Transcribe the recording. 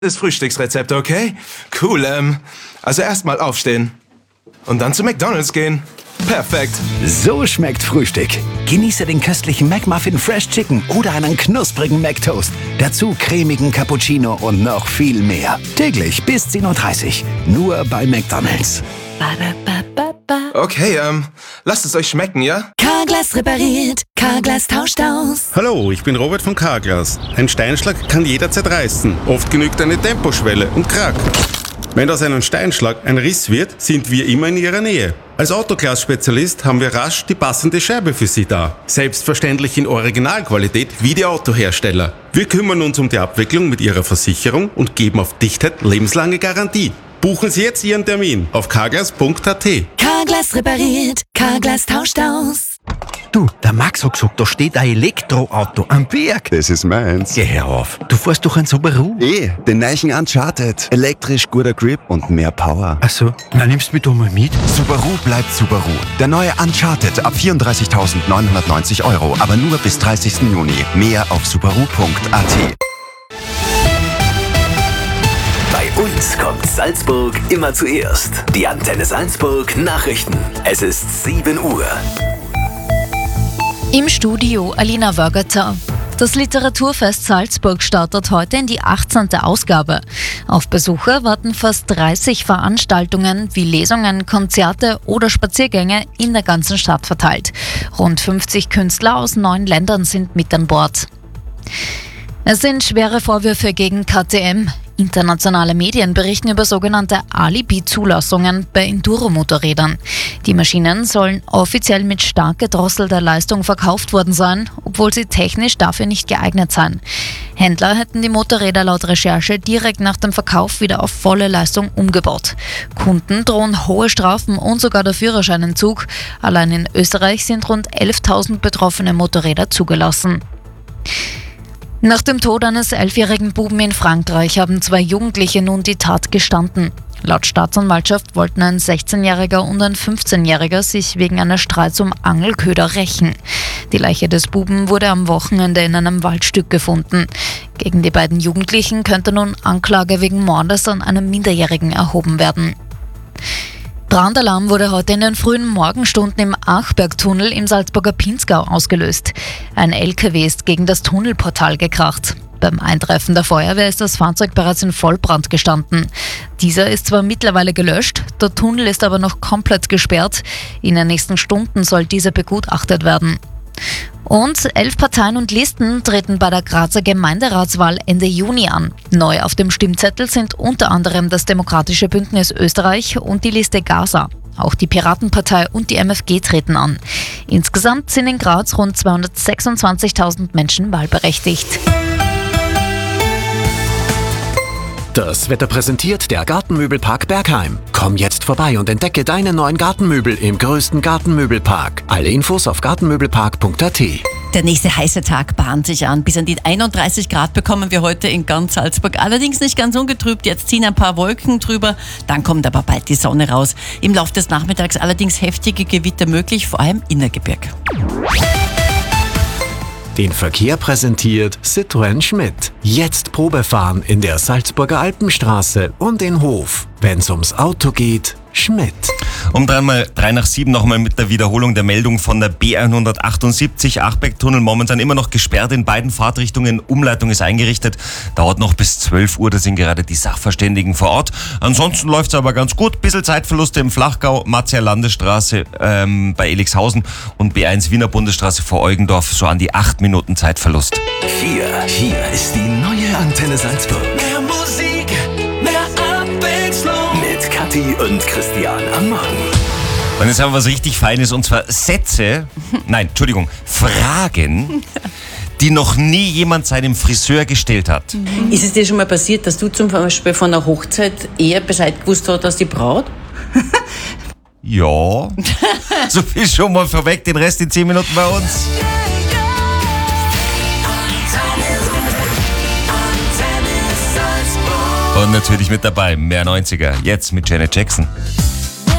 Das Frühstücksrezept, okay? Cool, also erstmal aufstehen. Und dann zu McDonald's gehen. Perfekt. So schmeckt Frühstück. Genieße den köstlichen McMuffin Fresh Chicken oder einen knusprigen McToast. Dazu cremigen Cappuccino und noch viel mehr. Täglich bis 10:30 Uhr. Nur bei McDonald's. Okay, lasst es euch schmecken, ja? Carglass repariert, Carglass tauscht aus. Hallo, ich bin Robert von Carglass. Ein Steinschlag kann jederzeit reißen. Oft genügt eine Temposchwelle und krack. Wenn aus einem Steinschlag ein Riss wird, sind wir immer in Ihrer Nähe. Als Autoglas-Spezialist haben wir rasch die passende Scheibe für Sie da. Selbstverständlich in Originalqualität wie die Autohersteller. Wir kümmern uns um die Abwicklung mit Ihrer Versicherung und geben auf Dichtheit lebenslange Garantie. Buchen Sie jetzt Ihren Termin auf carglass.at. Carglass repariert, Carglass tauscht aus. Du, der Max hat gesagt, da steht ein Elektroauto am Berg. Das ist meins. Geh her auf. Du fährst doch ein Subaru. Den neuen Uncharted. Elektrisch, guter Grip und mehr Power. Ach so, na nimmst du mich da mal mit? Subaru bleibt Subaru. Der neue Uncharted ab 34.990 €, aber nur bis 30. Juni. Mehr auf subaru.at. Bei uns kommt Salzburg immer zuerst. Die Antenne Salzburg Nachrichten. Es ist 7 Uhr. Im Studio Alina Wögerter. Das Literaturfest Salzburg startet heute in die 18. Ausgabe. Auf Besucher warten fast 30 Veranstaltungen wie Lesungen, Konzerte oder Spaziergänge in der ganzen Stadt verteilt. Rund 50 Künstler aus 9 Ländern sind mit an Bord. Es sind schwere Vorwürfe gegen KTM. Internationale Medien berichten über sogenannte Alibi-Zulassungen bei Enduro-Motorrädern. Die Maschinen sollen offiziell mit stark gedrosselter Leistung verkauft worden sein, obwohl sie technisch dafür nicht geeignet seien. Händler hätten die Motorräder laut Recherche direkt nach dem Verkauf wieder auf volle Leistung umgebaut. Kunden drohen hohe Strafen und sogar der Führerscheinentzug. Allein in Österreich sind rund 11.000 betroffene Motorräder zugelassen. Nach dem Tod eines 11-jährigen Buben in Frankreich haben 2 Jugendliche nun die Tat gestanden. Laut Staatsanwaltschaft wollten ein 16-Jähriger und ein 15-Jähriger sich wegen eines Streits um Angelköder rächen. Die Leiche des Buben wurde am Wochenende in einem Waldstück gefunden. Gegen die beiden Jugendlichen könnte nun Anklage wegen Mordes an einem Minderjährigen erhoben werden. Brandalarm wurde heute in den frühen Morgenstunden im Achbergtunnel im Salzburger Pinzgau ausgelöst. Ein LKW ist gegen das Tunnelportal gekracht. Beim Eintreffen der Feuerwehr ist das Fahrzeug bereits in Vollbrand gestanden. Dieser ist zwar mittlerweile gelöscht, der Tunnel ist aber noch komplett gesperrt. In den nächsten Stunden soll dieser begutachtet werden. Und 11 Parteien und Listen treten bei der Grazer Gemeinderatswahl Ende Juni an. Neu auf dem Stimmzettel sind unter anderem das Demokratische Bündnis Österreich und die Liste Gaza. Auch die Piratenpartei und die MFG treten an. Insgesamt sind in Graz rund 226.000 Menschen wahlberechtigt. Das Wetter präsentiert der Gartenmöbelpark Bergheim. Komm jetzt vorbei und entdecke deine neuen Gartenmöbel im größten Gartenmöbelpark. Alle Infos auf gartenmöbelpark.at. Der nächste heiße Tag bahnt sich an. Bis an die 31 Grad bekommen wir heute in ganz Salzburg. Allerdings nicht ganz ungetrübt. Jetzt ziehen ein paar Wolken drüber. Dann kommt aber bald die Sonne raus. Im Laufe des Nachmittags allerdings heftige Gewitter möglich, vor allem im Innergebirg. Den Verkehr präsentiert Citroën Schmidt. Jetzt Probefahren in der Salzburger Alpenstraße und in Hof. Wenn's ums Auto geht, Schmidt. Um 3:03 nochmal mit der Wiederholung der Meldung von der B178 Achbergtunnel, momentan immer noch gesperrt in beiden Fahrtrichtungen. Umleitung ist eingerichtet, dauert noch bis 12 Uhr, da sind gerade die Sachverständigen vor Ort. Ansonsten läuft's aber ganz gut. Bisschen Zeitverluste im Flachgau, Marzier Landesstraße bei Elixhausen und B1 Wiener Bundesstraße vor Eugendorf, so an die 8 Minuten Zeitverlust. Hier ist die neue Antenne Salzburg. Mehr Musik, mehr Abwechslung. Mit Kathi und Christian am Morgen. Und jetzt haben wir was richtig Feines, und zwar Fragen, die noch nie jemand seinem Friseur gestellt hat. Ist es dir schon mal passiert, dass du zum Beispiel von einer Hochzeit eher Bescheid gewusst hast als die Braut? Ja, so viel schon mal vorweg, den Rest in 10 Minuten bei uns. Und natürlich mit dabei, mehr 90er, jetzt mit Janet Jackson.